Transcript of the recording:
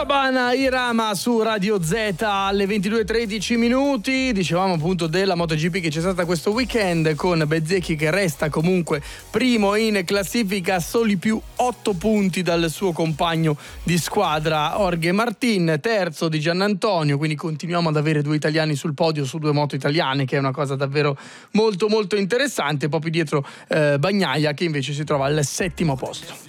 Shabana Irama su Radio Z alle 22:13 minuti. Dicevamo appunto della MotoGP che c'è stata questo weekend, con Bezzecchi che resta comunque primo in classifica, soli più 8 punti dal suo compagno di squadra Jorge Martin, terzo di Giannantonio, quindi continuiamo ad avere due italiani sul podio su due moto italiane, che è una cosa davvero molto molto interessante. Poi dietro Bagnaia che invece si trova al settimo posto.